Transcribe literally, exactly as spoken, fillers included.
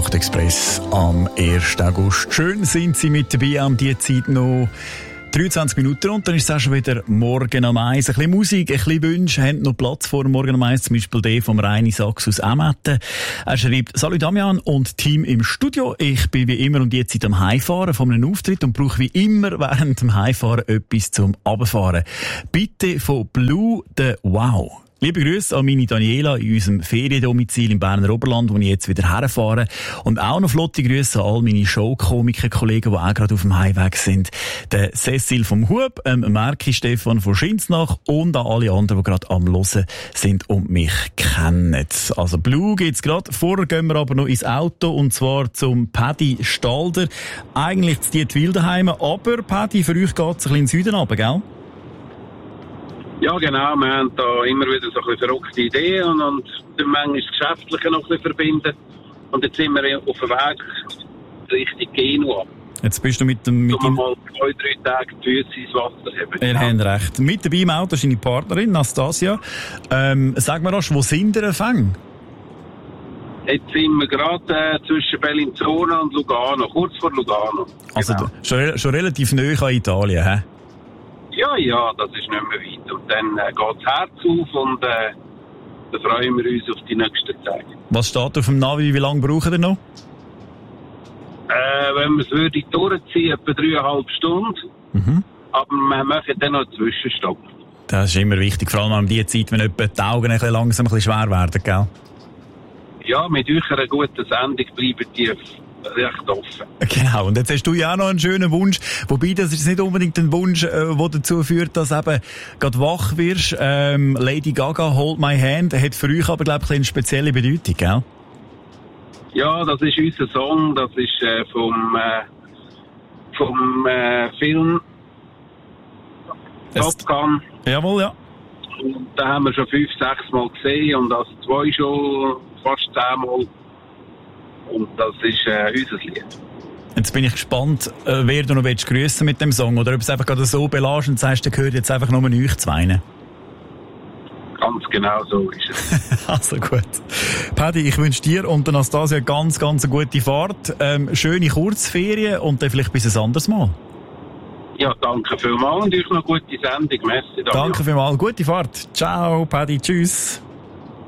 Nachtexpress am ersten August. Schön sind Sie mit dabei, an dieser Zeit noch dreiundzwanzig Minuten und dann ist es auch schon wieder Morgen am eins. Ein bisschen Musik, ein bisschen Wünsche, haben noch Platz vor Morgen am eins, zum Beispiel der vom Reini Sachs aus Emmetten. Er schreibt: Salut Damian und Team im Studio. Ich bin wie immer um die Zeit am Heimfahren von einem Auftritt und brauche wie immer während dem Heimfahren etwas zum Runterfahren. Bitte von Blue the Wow. Liebe Grüße an meine Daniela in unserem Feriendomizil im Berner Oberland, wo ich jetzt wieder herfahre. Und auch noch flotte Grüße an all meine Showkomiker-Kollegen, die auch gerade auf dem Heimweg sind. Der Cecil vom Hub, ähm, Merki Stefan von Schinznach und an alle anderen, die gerade am Hören sind und mich kennen. Also Blue gibt's gerade. Vorher gehen wir aber noch ins Auto und zwar zum Paddy Stalder. Eigentlich zu Dietwil daheim, aber Paddy, für euch geht's ein bisschen in den Süden runter, gell? Ja, genau. Wir haben da immer wieder so ein bisschen verrückte Ideen und, und manchmal das Geschäftliche noch ein bisschen verbinden. Und jetzt sind wir auf dem Weg Richtung Genua. Jetzt bist du mit dem... Mit um mal zwei, drei Tage die Füße ins Wasser haben. Ihr habt recht. Mit dabei im Auto ist deine Partnerin, Nastasia. Ähm, sag mir rasch, wo sind ihr Fang? Jetzt sind wir gerade äh, zwischen Bellinzona und Lugano, kurz vor Lugano. Also genau. schon, schon relativ nahe an Italien, hä? Ja, ja, das ist nicht mehr weit. Und dann äh, geht das Herz auf und äh, dann freuen wir uns auf die nächsten Tage. Was steht auf dem Navi? Wie lange brauchen wir noch? Äh, wenn wir es würde durchziehen, etwa dreieinhalb Stunden. Mhm. Aber wir machen dann noch einen Zwischenstopp. Das ist immer wichtig, vor allem an dieser Zeit, wenn etwa die Augen ein bisschen langsam ein bisschen schwer werden, gell? Ja, mit euch einer guten Sendung bleiben die recht offen. Genau, und jetzt hast du ja auch noch einen schönen Wunsch, wobei das ist nicht unbedingt ein Wunsch, äh, der dazu führt, dass eben gerade wach wirst. Ähm, Lady Gaga, Hold My Hand, hat für euch aber, glaube ich, eine spezielle Bedeutung, gell? Ja, das ist unser Song, das ist äh, vom, äh, vom äh, Film Top Gun. Jawohl, ja. Und da haben wir schon fünf, sechs Mal gesehen und also zwei schon fast zehn Mal. Und das ist äh, unser Lied. Jetzt bin ich gespannt, äh, wer du noch grüßen willst mit dem Song. Oder ob es einfach gerade so belässt und sagst, der gehört jetzt einfach nur euch zwei. Ganz genau so ist es. Also gut. Paddy, ich wünsche dir und Anastasia ganz, ganz eine gute Fahrt. Ähm, schöne Kurzferien und dann vielleicht bis ein anderes Mal. Ja, danke vielmals und euch noch eine gute Sendung. Merci. Danke vielmals. Gute Fahrt. Ciao, Paddy. Tschüss.